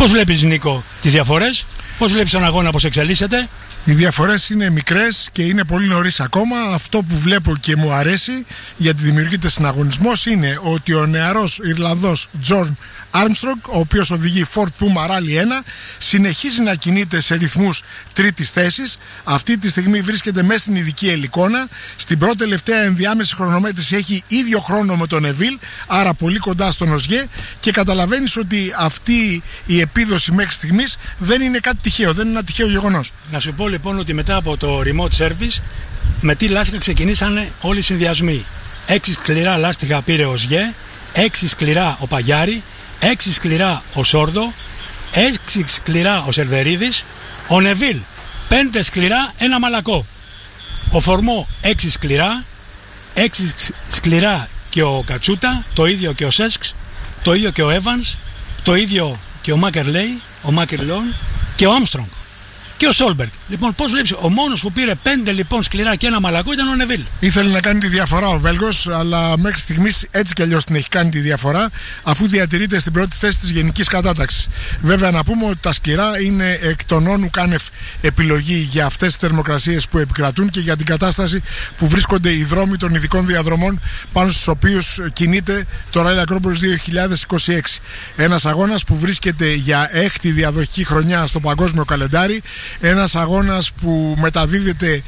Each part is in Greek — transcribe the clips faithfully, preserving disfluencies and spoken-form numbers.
Πώς βλέπεις, Νίκο, τις διαφορές? Πώς βλέπεις τον αγώνα, πώς εξελίσσεται? Οι διαφορές είναι μικρές και είναι πολύ νωρίς ακόμα. Αυτό που βλέπω και μου αρέσει, γιατί δημιουργείται συναγωνισμός, είναι ότι ο νεαρός Ιρλανδός Τζον Άρμστρονγκ, ο οποίος οδηγεί Ford Puma Rally ένα, συνεχίζει να κινείται σε ρυθμούς τρίτης θέσης. Αυτή τη στιγμή βρίσκεται μέσα στην ειδική ελικόνα. Στην πρώτη τελευταία ενδιάμεση χρονομέτρηση έχει ίδιο χρόνο με τον Νεβίλ, άρα πολύ κοντά στον Οζιέ, και καταλαβαίνεις ότι αυτή η επίδοση μέχρι στιγμής δεν είναι κάτι τυχαίο, δεν είναι ένα τυχαίο γεγονός. Να σου πω λοιπόν ότι μετά από το remote service, με τι λάστιχα ξεκινήσανε όλοι οι συνδυασμοί. Έξι σκληρά λάστιχα πήρε ο Οζιέ, έξι σκληρά ο Παγιάρη, έξι σκληρά ο Σόρδο, έξι σκληρά ο Σερβερίδης, ο Νεβίλ πέντε σκληρά, ένα μαλακό, ο Φορμό έξι σκληρά, έξι σκληρά και ο Κατσούτα, το ίδιο και ο Σέσκς, το ίδιο και ο Εύανς, το ίδιο και ο Μάκερ Λέι, ο Μάκερ Λόν και ο Άμστρονγκ και ο Σόλμπεργκ. Λοιπόν, πώς βλέπεις, ο μόνος που πήρε πέντε λοιπόν σκληρά και ένα μαλακό ήταν ο Νεβίλ. Ήθελε να κάνει τη διαφορά ο Βέλγος, αλλά μέχρι στιγμής έτσι κι αλλιώς την έχει κάνει τη διαφορά, αφού διατηρείται στην πρώτη θέση της γενικής κατάταξης. Βέβαια, να πούμε ότι τα σκληρά είναι εκ των όνου κάνευ επιλογή για αυτές τις θερμοκρασίες που επικρατούν και για την κατάσταση που βρίσκονται οι δρόμοι των ειδικών διαδρομών πάνω στους οποίους κινείται το Rally Acropolis δύο χιλιάδες είκοσι έξι. Ένας αγώνας που βρίσκεται για έκτη διαδοχική χρονιά στο παγκόσμιο καλεντάρι. Ένας αγώνας που μεταδίδεται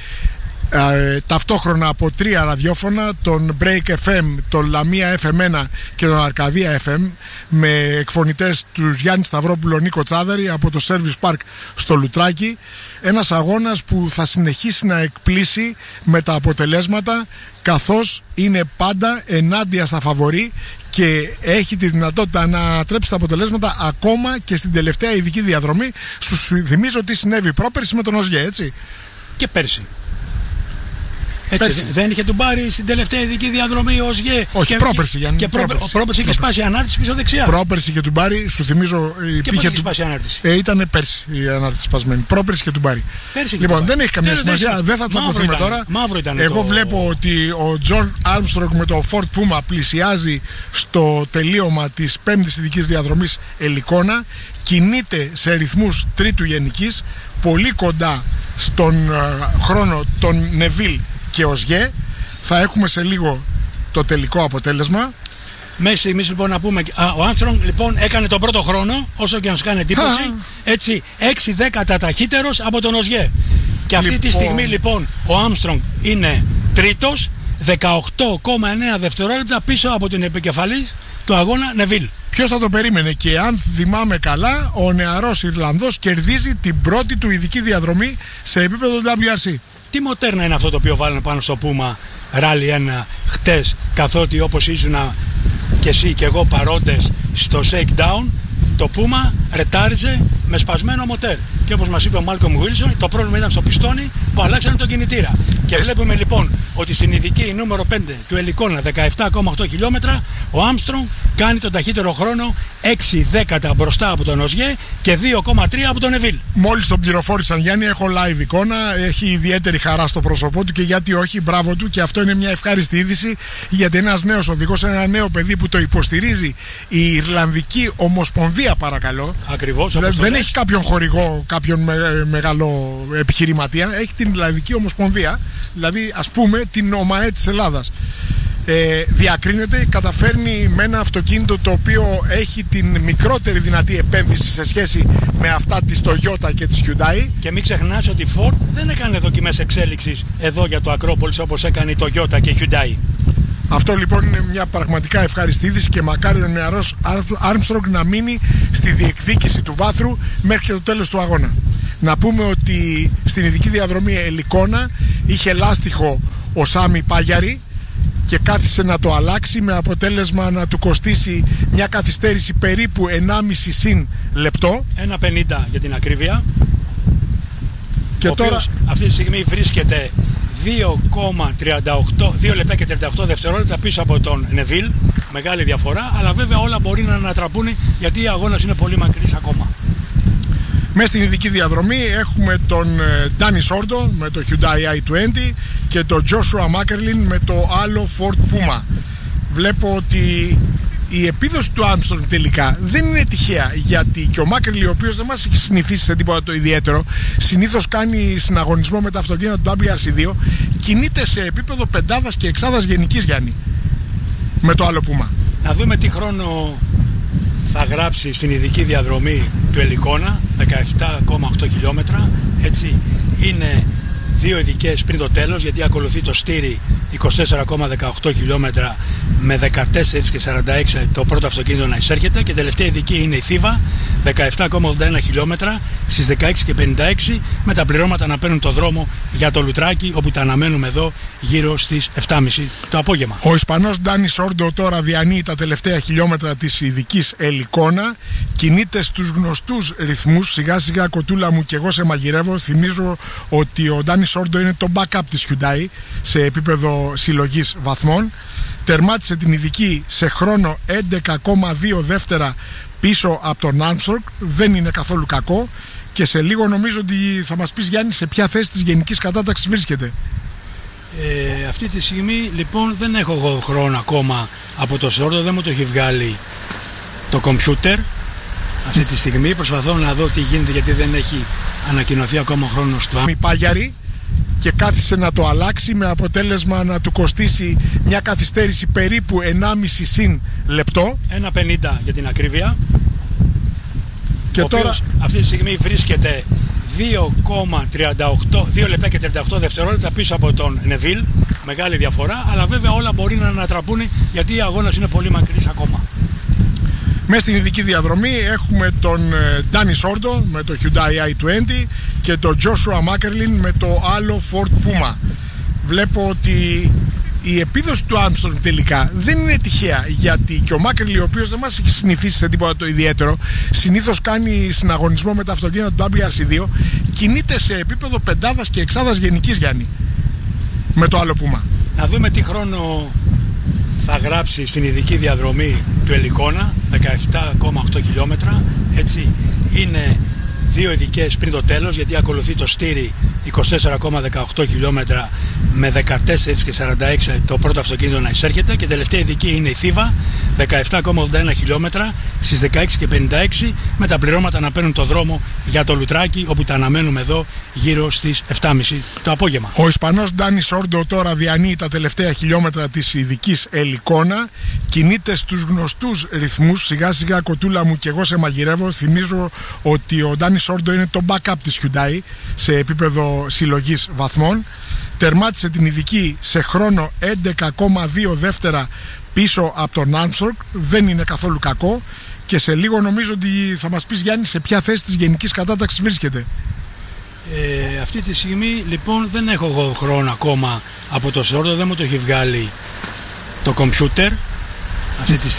ε, ταυτόχρονα από τρία ραδιόφωνα, τον Break εφ εμ, τον Λαμία εφ εμ ένα και τον Αρκαδία εφ εμ, με εκφωνητές τους Γιάννη Σταυρόπουλο, Νίκο Τσάδαρη από το Service Park στο Λουτράκι. Ένας αγώνας που θα συνεχίσει να εκπλήσει με τα αποτελέσματα, καθώς είναι πάντα ενάντια στα φαβορί και έχει τη δυνατότητα να ανατρέψει τα αποτελέσματα ακόμα και στην τελευταία ειδική διαδρομή. Σου θυμίζω τι συνέβη πρόπερση με τον Οζιέ, έτσι. Και πέρσι. Έτσι, δεν είχε τον πάρει στην τελευταία ειδική διαδρομή ο Οζιέ? Όχι, και, πρόπερση, Γιάννη. Και πρόπερση, πρόπερση είχε σπάσει η ανάρτηση πίσω δεξιά. Πρόπερση και του Μπάρι, σου θυμίζω. Και πότε είχε σπάσει η ανάρτηση? Ε, ήταν πέρσι η ανάρτηση σπασμένη. Πρόπερση και του Μπάρι. Λοιπόν, δεν έχει καμία σημασία, δεν θα τσακωθούμε τώρα. Εγώ το... βλέπω ότι ο Τζον Άρμστρονγκ με το Ford Puma πλησιάζει στο τελείωμα της πέμπτης ειδικής διαδρομής Ελικόνα. Κινείται σε ρυθμούς τρίτου γενικής, πολύ κοντά στον uh, χρόνο των Νεβίλ και Οζιέ. Θα έχουμε σε λίγο το τελικό αποτέλεσμα. Μέχρι στιγμής λοιπόν να πούμε, α, ο Άμστρονγκ λοιπόν έκανε τον πρώτο χρόνο, όσο και να σου κάνει εντύπωση, α, έτσι έξι δέκατα ταχύτερος από τον Οζιέ. Και αυτή λοιπόν... τη στιγμή λοιπόν ο Άμστρονγκ είναι τρίτος, δεκαοκτώ κόμμα εννέα δευτερόλεπτα πίσω από την επικεφαλής του αγώνα Νεβίλ. Ποιος θα το περίμενε? Και αν θυμάμαι καλά, ο νεαρός Ιρλανδός κερδίζει την πρώτη του ειδική διαδρομή σε επίπεδο ντάμπλιου αρ σι. Τι μοτέρνα είναι αυτό το οποίο βάλανε πάνω στο Puma Rally ένα χτες, καθότι όπως ήσουν και εσύ και εγώ παρόντες στο shakedown, το Puma ρετάριζε με σπασμένο μοτέρ. Και όπως μας είπε ο Μάλκομ Γουίλσον, το πρόβλημα ήταν στο πιστόνι που αλλάξανε τον κινητήρα. Και βλέπουμε λοιπόν ότι στην ειδική νούμερο πέντε του Ελικόνα, δεκαεπτά κόμμα οκτώ χιλιόμετρα, ο Άμστρονγκ κάνει τον ταχύτερο χρόνο, έξι δέκατα μπροστά από τον Οζιέ και δύο κόμμα τρία από τον Νεβίλ. Μόλις τον πληροφόρησαν, Γιάννη, έχω live εικόνα, έχει ιδιαίτερη χαρά στο πρόσωπό του και γιατί όχι, μπράβο του, και αυτό είναι μια ευχάριστη είδηση, γιατί ένας νέος οδηγός, ένα νέο παιδί που το υποστηρίζει η Ιρλανδική Ομοσπονδία, παρακαλώ. Ακριβώς, δηλαδή, δεν έχει κάποιον χορηγό, κάποιον με, μεγάλο επιχειρηματία, έχει την Ιρλανδική Ομοσπονδία, δηλαδή ας πούμε την ΟΜΑΕ της Ελλάδας. Ε, διακρίνεται, καταφέρνει με ένα αυτοκίνητο το οποίο έχει την μικρότερη δυνατή επένδυση σε σχέση με αυτά της Toyota και της Hyundai. Και μην ξεχνάς ότι η Ford δεν έκανε δοκιμές εξέλιξης εδώ για το Acropolis όπως έκανε η Toyota και η Hyundai. Αυτό λοιπόν είναι μια πραγματικά ευχάριστη είδηση και μακάρι ο νεαρός Άρμστρονγκ να μείνει στη διεκδίκηση του βάθρου μέχρι και το τέλος του αγώνα. Να πούμε ότι στην ειδική διαδρομή Ελικόνα είχε λάστιχο ο Σάμι Πάγιαρη και κάθισε να το αλλάξει, με αποτέλεσμα να του κοστίσει μια καθυστέρηση περίπου ενάμιση συν λεπτό. ένα πενήντα για την ακρίβεια. Και ο τώρα αυτή τη στιγμή βρίσκεται δύο λεπτά και τριάντα οκτώ δευτερόλεπτα πίσω από τον Νεβίλ. Μεγάλη διαφορά, αλλά βέβαια όλα μπορεί να ανατραπούν γιατί ο αγώνας είναι πολύ μακρύς ακόμα. Μέσα στην ειδική διαδρομή έχουμε τον Ντάνι Σόρντο με το Hyundai άι είκοσι και τον Joshua Mackerlin με το άλλο Ford Puma. Βλέπω ότι η επίδοση του Armstrong τελικά δεν είναι τυχαία, γιατί και ο Μάκερλι, ο οποίος δεν μας έχει συνηθίσει σε τίποτα το ιδιαίτερο, συνήθως κάνει συναγωνισμό με τα αυτοκίνητα του ντάμπλιου αρ σι δύο, κινείται σε επίπεδο πεντάδας και εξάδας γενικής, Γιάννη, με το άλλο Puma. Να δούμε τι χρόνο θα γράψει στην ειδική διαδρομή του Ελικόνα, δεκαεπτά κόμμα οκτώ χιλιόμετρα. Έτσι είναι δύο ειδικές πριν το τέλος, γιατί ακολουθεί το Στήρι είκοσι τέσσερα κόμμα δεκαοκτώ χιλιόμετρα με δεκατέσσερα κόμμα σαράντα έξι το πρώτο αυτοκίνητο να εισέρχεται, και τελευταία ειδική είναι η Θήβα, δεκαεπτά κόμμα ογδόντα ένα χιλιόμετρα στις δεκαέξι και πενήντα έξι, με τα πληρώματα να παίρνουν το δρόμο για το Λουτράκι, όπου τα αναμένουμε εδώ γύρω στις επτά και μισή το απόγευμα. Ο Ισπανός Ντάνι Σόρντο τώρα διανύει τα τελευταία χιλιόμετρα της ειδικής Ελικόνα, κινείται στους γνωστούς ρυθμούς, σιγά σιγά κοτούλα μου και εγώ σε μαγειρεύω. Θυμίζω ότι ο Ντάνι Σόρντο είναι το backup της Hyundai σε επίπεδο συλλογής βαθμών. Τερμάτισε την ειδική σε χρόνο έντεκα κόμμα δύο δεύτερα πίσω από τον Armstrong, δεν είναι καθόλου κακό, και σε λίγο νομίζω ότι θα μας πεις, Γιάννη, σε ποια θέση της γενικής κατάταξης βρίσκεται. Ε, αυτή τη στιγμή λοιπόν δεν έχω εγώ χρόνο ακόμα από το Σόρντο, δεν μου το έχει βγάλει το κομπιούτερ. Αυτή τη στιγμή προσπαθώ να δω τι γίνεται, γιατί δεν έχει ανακοινωθεί ακόμα ο χρόνος του Πάγιαρη, και κάθισε να το αλλάξει, με αποτέλεσμα να του κοστίσει μια καθυστέρηση περίπου ενάμιση συν λεπτό. ένα πενήντα για την ακρίβεια. Και ο τώρα αυτή τη στιγμή βρίσκεται δύο λεπτά και τριάντα οκτώ δευτερόλεπτα πίσω από τον Νεβίλ. Μεγάλη διαφορά, αλλά βέβαια όλα μπορεί να ανατραπούν, γιατί ο αγώνας είναι πολύ μακρύς ακόμα. Μέσα στην ειδική διαδρομή έχουμε τον Ντάνι Σόρντο με το Hyundai άι είκοσι και τον Joshua Mackerlin με το άλλο Ford Puma. Βλέπω ότι η επίδοση του Armstrong τελικά δεν είναι τυχαία, γιατί και ο Mackerlin, ο οποίος δεν μας έχει συνηθίσει σε τίποτα το ιδιαίτερο, συνήθως κάνει συναγωνισμό με τα αυτοκίνητα του ντάμπλιου αρ σι δύο, κινείται σε επίπεδο πεντάδας και εξάδας γενικής, Γιάννη, με το άλλο Puma. Να δούμε τι χρόνο θα γράψει στην ειδική διαδρομή του Ελικόνα, δεκαεπτά κόμμα οκτώ χιλιόμετρα. Έτσι είναι δύο ειδικές πριν το τέλος, γιατί ακολουθεί το Στήρι είκοσι τέσσερα κόμμα δεκαοκτώ χιλιόμετρα με δεκατέσσερα κόμμα σαράντα έξι το πρώτο αυτοκίνητο να εισέρχεται, και τελευταία ειδική είναι η Θήβα, δεκαεπτά κόμμα ογδόντα ένα χιλιόμετρα στις δεκαέξι και πενήντα έξι, με τα πληρώματα να παίρνουν το δρόμο για το Λουτράκι, όπου τα αναμένουμε εδώ γύρω στις επτά και μισή το απόγευμα. Ο Ισπανός Ντάνι Σόρντο τώρα διανύει τα τελευταία χιλιόμετρα της ειδικής Ελικόνα, κινείται στους γνωστούς ρυθμούς, σιγά σιγά κοτούλα μου και εγώ σε μαγειρεύω. Θυμίζω ότι ο Ντάνι Σόρντο είναι το backup της Hyundai σε επίπεδο συλλογής βαθμών. Τερμάτισε την ειδική σε χρόνο έντεκα κόμμα δύο δεύτερα πίσω από τον Armstrong, δεν είναι καθόλου κακό, και σε λίγο νομίζω ότι θα μας πεις, Γιάννη, σε ποια θέση της γενικής κατάταξης βρίσκεται. Ε, αυτή τη στιγμή λοιπόν δεν έχω εγώ χρόνο ακόμα από το Σόρντο, δεν μου το έχει βγάλει το κομπιούτερ αυτή τη στιγμή.